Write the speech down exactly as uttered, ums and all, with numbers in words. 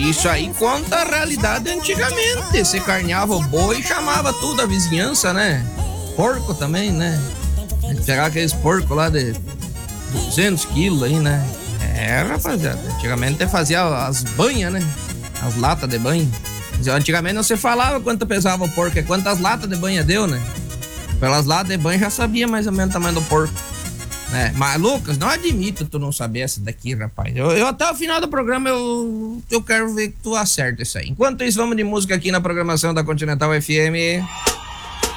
Isso aí conta a realidade antigamente. Você carneava o boi e chamava tudo a vizinhança, né? Porco também, né? A gente pegava aqueles porcos lá de duzentos quilos aí, né? É, rapaziada. Antigamente fazia as banhas, né? As latas de banho. Antigamente não se falava quanto pesava o porco, é quantas latas de banha deu, né? Pelas latas de banho já sabia mais ou menos o tamanho do porco. É, mas, Lucas, não admito tu não saber essa daqui, rapaz. Eu, eu até o final do programa eu, eu quero ver que tu acerta isso aí. Enquanto isso, vamos de música aqui na programação da Continental F M.